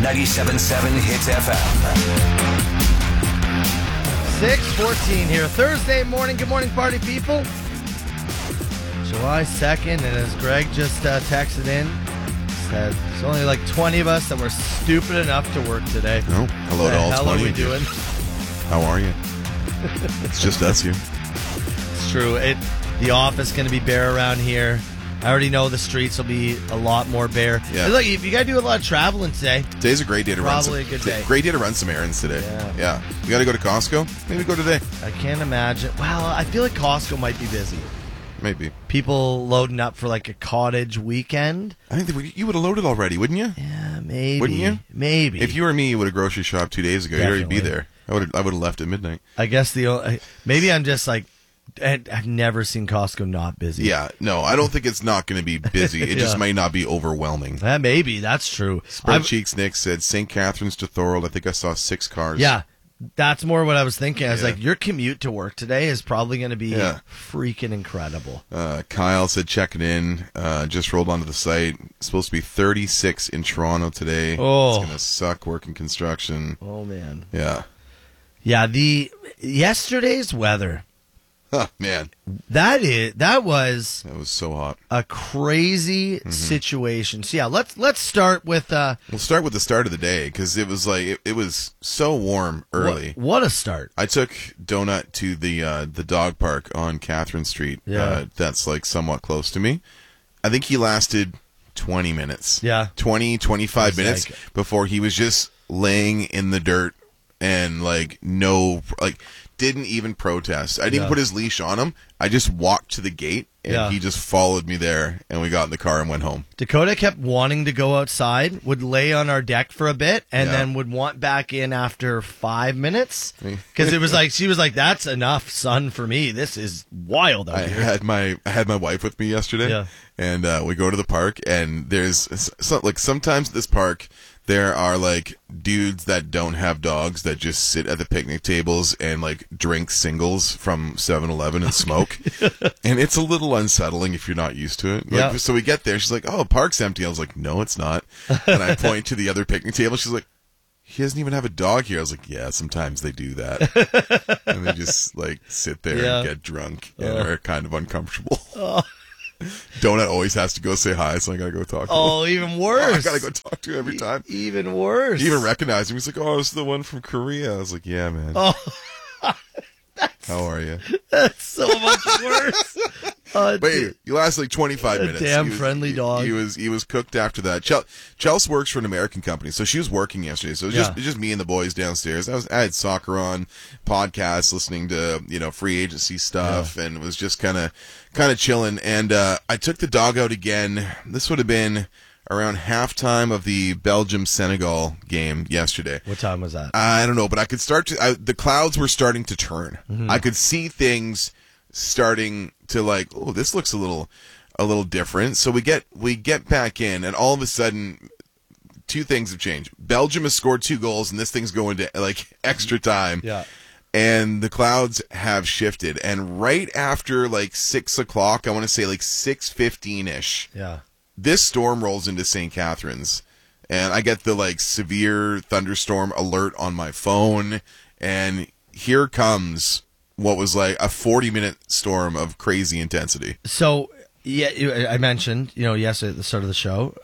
97.7 Hits FM. 6:14 here, Thursday morning. Good morning, party people. July 2nd, and as Greg just texted in, said there's only like 20 of us that were stupid enough to work today. Oh, hello to all 20 How are we of you. doing? How are you? It's just us here. It's true. The office going to be bare around here. I already know the streets will be a lot more bare. Yeah. Look, if you got to do a lot of traveling today, Today's a great day to Probably run some, a good day. Great day to run some errands today. Yeah. You got to go to Costco? Maybe go today. I can't imagine. Well, I feel like Costco might be busy. Maybe. People loading up for like a cottage weekend. I think you would have loaded already, wouldn't you? Yeah, maybe. Wouldn't you? Maybe. If you were me, you would have grocery shopped 2 days ago. You'd already be Definitely. there. I would have left at midnight. I guess maybe I'm just like, I've never seen Costco not busy. Yeah, no, I don't think it's not going to be busy. It just Yeah. might not be overwhelming. Maybe that's true. Spread Cheeks Nick said St. Catharines to Thorold. I think I saw 6 cars. Yeah, that's more what I was thinking. I was Yeah. like, your commute to work today is probably going to be Yeah. freaking incredible. Kyle said checking in. Just rolled onto the site. It's supposed to be 36 in Toronto today. Oh. It's going to suck working construction. Oh man. Yeah. Yeah, yesterday's weather. Huh, man, That was that was so hot. a crazy situation. So yeah, let's start with We'll start with the start of the day because it was like it was so warm early. What a start. I took Donut to the dog park on Catherine Street. Yeah. That's like somewhat close to me. I think he lasted 20 minutes. Yeah. 20, 25 It's minutes like- before he was just laying in the dirt and didn't even protest. I didn't even Yeah. put his leash on him. I just walked to the gate and Yeah. he just followed me there and we got in the car and went home. Dakota kept wanting to go outside, would lay on our deck for a bit, and Yeah. then would want back in after 5 minutes. Because it was like, she was like, that's enough, son, for me. This is wild out I here. had my wife with me yesterday, Yeah. and we go to the park, and there's sometimes at this park there are like dudes that don't have dogs that just sit at the picnic tables and like drink singles from 7-Eleven and smoke, and it's a little unsettling if you're not used to it. Yeah. So we get there, she's like, "Oh, park's empty." I was like, "No, it's not," and I point to the other picnic table. She's like, "He doesn't even have a dog here." I was like, "Yeah, sometimes they do that." And they just like sit there Yeah. and get drunk and are kind of uncomfortable. Donut always has to go say hi, so I gotta go talk to him. Oh, even worse. I gotta go talk to him every time. Even worse. He even recognized him. He's like, "Oh, it's the one from Korea." I was like, "Yeah, man. Oh, How are you?" that's so much worse. Wait, you last like 25 A minutes. damn He was- friendly dog. He was cooked after that. Chelsea works for an American company, so she was working yesterday. So it was just me and the boys downstairs. I had soccer on, podcasts, listening to free agency stuff, and it was just kind of chilling. And I took the dog out again. This would have been around halftime of the Belgium-Senegal game yesterday. What time was that? I don't know, but I could the clouds were starting to turn. I could see things starting to like, oh, this looks a little different. So we get back in, and all of a sudden, two things have changed. Belgium has scored 2 goals, and this thing's going to like extra time. Yeah. And the clouds have shifted, and right after like 6 o'clock, I want to say like 6:15ish. Yeah. This storm rolls into St. Catharines, and I get the like severe thunderstorm alert on my phone, and here comes what was like a 40-minute storm of crazy intensity. So, yeah, I mentioned, yesterday at the start of the show,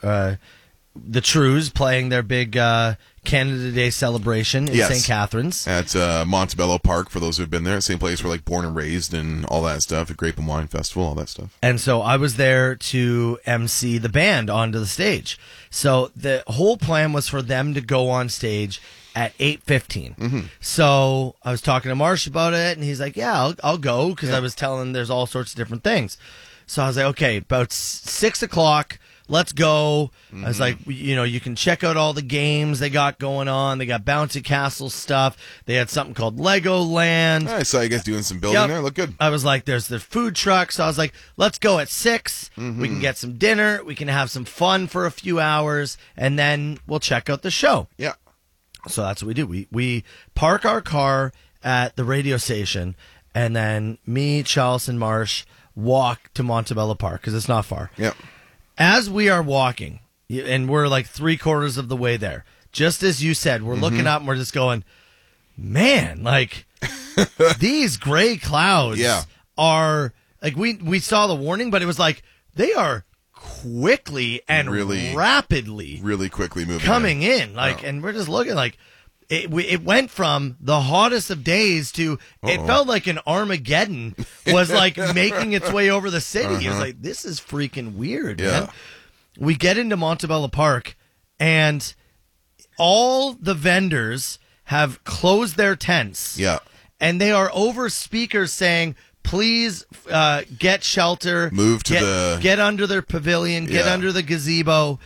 the Trues playing their big Canada Day celebration in Yes. St. Catharines. At Montebello Park, for those who have been there, same place where like born and raised and all that stuff, the Grape and Wine Festival, all that stuff. And so I was there to MC the band onto the stage. So the whole plan was for them to go on stage at 8:15. So I was talking to Marsh about it, and he's like, "Yeah, I'll go," because I was telling him there's all sorts of different things. So I was like, "Okay, about 6 o'clock." Let's go. I was like, you can check out all the games they got going on. They got Bouncy Castle stuff. They had something called Legoland. I saw you guys doing some building Yep. there. Look good. I was like, there's the food truck. So I was like, let's go at 6. We can get some dinner. We can have some fun for a few hours, and then we'll check out the show. Yeah. So that's what we do. We park our car at the radio station, and then me, Charles, and Marsh walk to Montebello Park because it's not far. Yeah. As we are walking, and we're like 3/4 of the way there, just as you said, we're looking up and we're just going, man, like these gray clouds are like we saw the warning, but it was like they are quickly and really quickly moving coming in. Like, and we're just looking like it went from the hottest of days to it felt like an Armageddon was like making its way over the city. It was like, this is freaking weird, man. We get into Montebello Park and all the vendors have closed their tents. Yeah. And they are over speakers saying, please get shelter. Move to get under their pavilion. Get under the gazebo.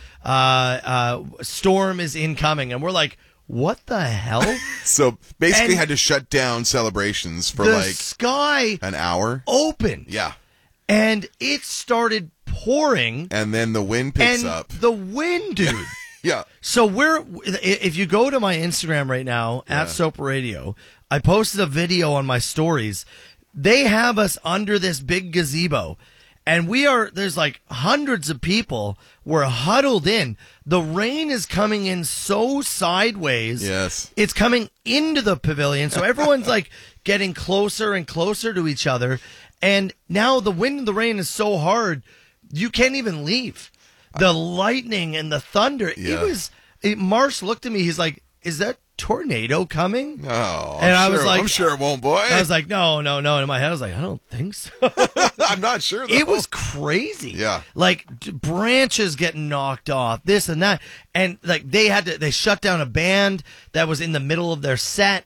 Storm is incoming. And we're like, what the hell? So basically had to shut down celebrations for the like sky an hour. Open. Yeah. And it started pouring. And then the wind picks up. The wind, dude. Yeah. So if you go to my Instagram right now, at Soper Radio, I posted a video on my stories. They have us under this big gazebo. And there's like hundreds of people. We're huddled in. The rain is coming in so sideways. Yes. It's coming into the pavilion. So everyone's like getting closer and closer to each other. And now the wind and the rain is so hard, you can't even leave. The lightning and the thunder. Yeah. Marsh looked at me. He's like, is that tornado coming? Oh, I was like, I'm sure it won't, boy. I was like, no. In my head, I was like, I don't think so. I'm not sure, though. It was crazy. Yeah. Like branches getting knocked off, this and that. And like they shut down a band that was in the middle of their set.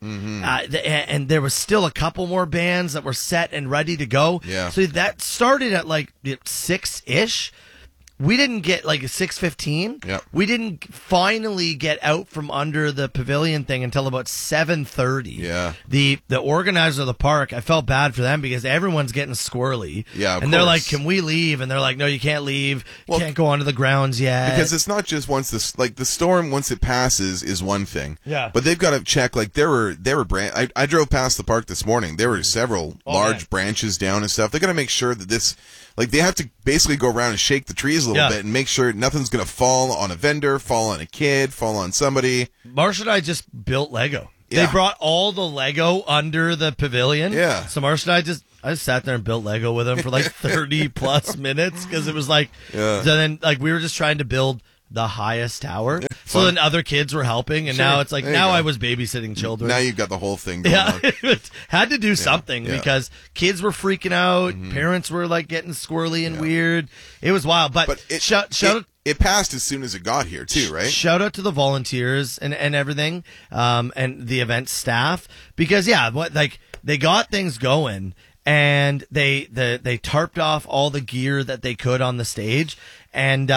And there was still a couple more bands that were set and ready to go. Yeah. So that started at like 6-ish. We didn't get like 6:15. Yep. We didn't finally get out from under the pavilion thing until about 7:30. Yeah. The organizer of the park, I felt bad for them because everyone's getting squirrely. Yeah, of and they're course. like, "Can we leave?" And they're like, "No, you can't leave. You can't go onto the grounds yet." Because it's not just the storm once it passes is one thing. Yeah. But they've got to check. Like there were I drove past the park this morning. There were several large branches down and stuff. They got to make sure that this. Like, they have to basically go around and shake the trees a little bit and make sure nothing's going to fall on a vendor, fall on a kid, fall on somebody. Marsh and I just built Lego. Yeah. They brought all the Lego under the pavilion. Yeah. So Marsh and I just sat there and built Lego with them for like 30 plus minutes because it was like, so then like we were just trying to build the highest tower. So then other kids were helping, and now it's like, now I was babysitting children. Now you've got the whole thing going on. Had to do something because kids were freaking out. Parents were like getting squirrely and weird. It was wild. But it passed as soon as it got here too, right? Shout out to the volunteers and everything, and the event staff, because they got things going. And they tarped off all the gear that they could on the stage, and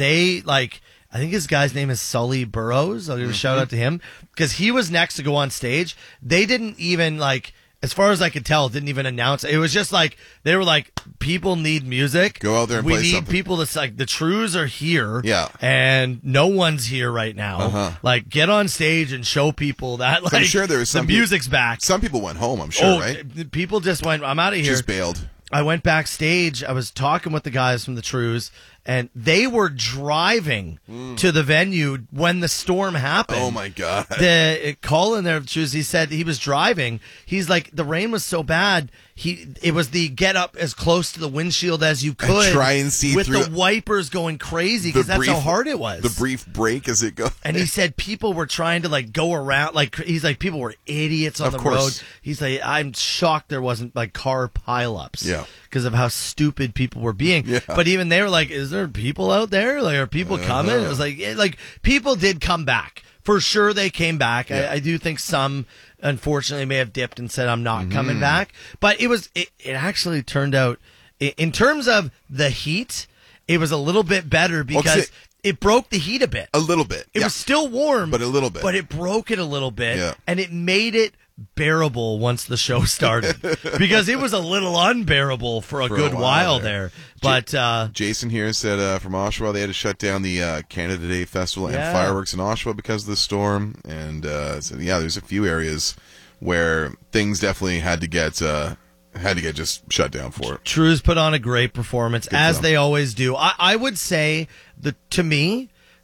I think his guy's name is Sully Burrows. I'll give a shout out to him because he was next to go on stage. They didn't even as far as I could tell, didn't even announce it. It was just like they were like, people need music. Go out there and play something. We need people to the Trews are here. Yeah. And no one's here right now. Like, get on stage and show people that I'm sure there was the music's back. Some people went home, I'm sure, right? People just went, I'm out of here. Just bailed. I went backstage. I was talking with the guys from the Trews, and they were driving to the venue when the storm happened. Oh, my God. Colin there, Trews, he said he was driving. He's like, the rain was so bad, it was the get up as close to the windshield as you could. And try and see with through the wipers going crazy because that's how hard it was. The brief break as it goes. And he said people were trying to go around. He's like, people were idiots on the road. He's like, I'm shocked there wasn't car pileups. Yeah. Because of how stupid people were being. Yeah. But even they were like, is there people out there? Are people coming? It was like people did come back. For sure they came back. Yeah. I do think some, unfortunately, may have dipped and said, I'm not coming back. But it actually turned out, in terms of the heat, it was a little bit better because it broke the heat a bit. A little bit. It was still warm. But a little bit. But it broke it a little bit. Yeah. And it made it bearable once the show started because it was a little unbearable for a good while there. But Jason here said from Oshawa they had to shut down the Canada Day Festival and fireworks in Oshawa because of the storm. And there's a few areas where things definitely had to get just shut down for it. Trews put on a great performance, as they always do. I would say to me,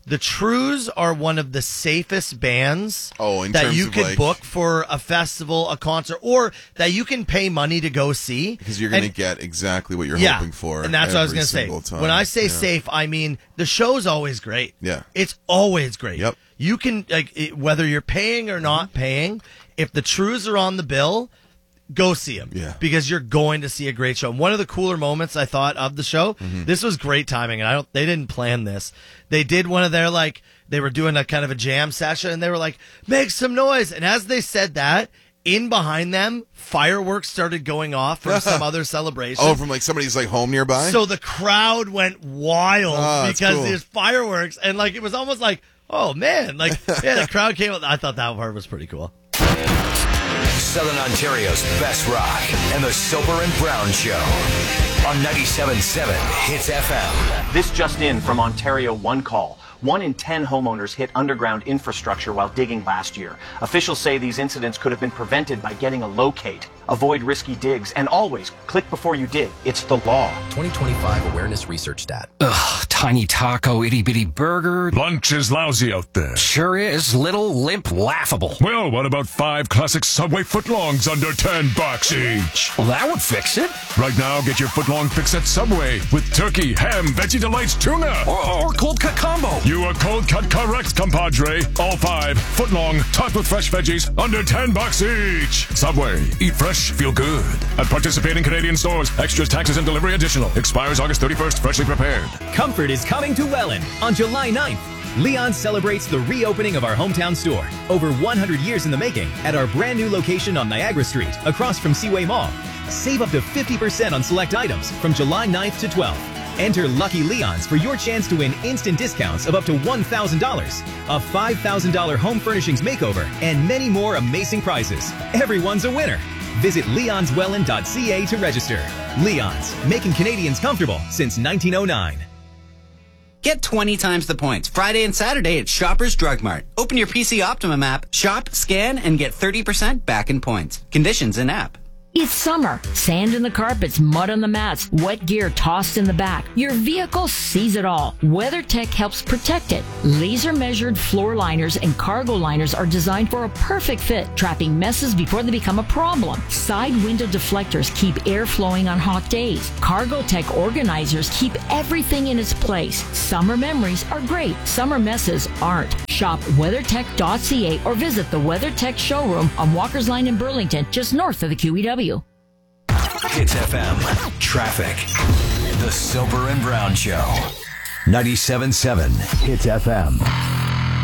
the Trews are one of the safest bands in that terms you of, could like, book for a festival, a concert, or that you can pay money to go see. Because you're going to get exactly what you're hoping for. And that's what I was going to say. time. When I say safe, I mean the show's always great. Yeah. It's always great. Yep. You can, whether you're paying or not paying, if the Trews are on the bill, go see them. Yeah. Because you're going to see a great show. One of the cooler moments I thought of the show, this was great timing, and they didn't plan this. They did one of their, they were doing a kind of a jam session, and they were like, make some noise. And as they said that, in behind them, fireworks started going off from some other celebration. Oh, from somebody's home nearby? So the crowd went wild because cool. there's fireworks, and it was almost like, oh man, the crowd came out. I thought that part was pretty cool. Southern Ontario's best rock and the Soper and Brown Show on 97.7 Hits FM. This just in from Ontario One Call. 1 in 10 homeowners hit underground infrastructure while digging last year. Officials say these incidents could have been prevented by getting a locate. Avoid risky digs and always click before you dig. It's the law. 2025 awareness research stat. Ugh, tiny taco, itty bitty burger. Lunch is lousy out there. Sure is. Little, limp, laughable. Well, what about 5 classic Subway footlongs under $10 each? Well, that would fix it. Right now, get your footlong fix at Subway with turkey, ham, veggie delights, tuna. Or cold cut combo. You are cold cut correct, compadre. All 5 footlong, topped with fresh veggies, under $10 each. Subway. Eat fresh, feel good. At participating Canadian stores. Extras, taxes, and delivery additional. Expires August 31st. Freshly prepared. Comfort is coming to Welland on July 9th. Leon celebrates the reopening of our hometown store, over 100 years in the making, at our brand new location on Niagara Street, across from Seaway Mall. Save up to 50% on select items from July 9th to 12th. Enter Lucky Leons for your chance to win instant discounts of up to $1,000, a $5,000 home furnishings makeover, and many more amazing prizes. Everyone's a winner. Visit leonswelland.ca to register. Leon's, making Canadians comfortable since 1909. Get 20 times the points Friday and Saturday at Shoppers Drug Mart. Open your PC Optimum app, shop, scan, and get 30% back in points. Conditions in app. It's summer. Sand in the carpets, mud on the mats, wet gear tossed in the back. Your vehicle sees it all. WeatherTech helps protect it. Laser-measured floor liners and cargo liners are designed for a perfect fit, trapping messes before they become a problem. Side window deflectors keep air flowing on hot days. CargoTech organizers keep everything in its place. Summer memories are great. Summer messes aren't. Shop WeatherTech.ca or visit the WeatherTech showroom on Walker's Line in Burlington, just north of the QEW. Hits FM. Traffic. The Soper and Brown Show. 97.7 Hits FM.